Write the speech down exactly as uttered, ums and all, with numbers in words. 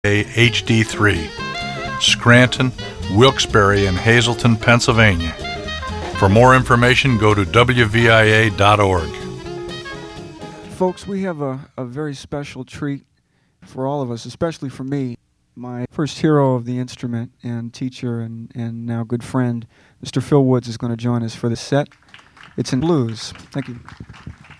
H D three, Scranton, Wilkes-Barre, and Hazleton, Pennsylvania. For more information, go to W V I A dot org. Folks, we have a, a very special treat for all of us, especially for me. My first hero of the instrument and teacher and, and now good friend, Mister Phil Woods, is going to join us for the set. It's in blues. Thank you.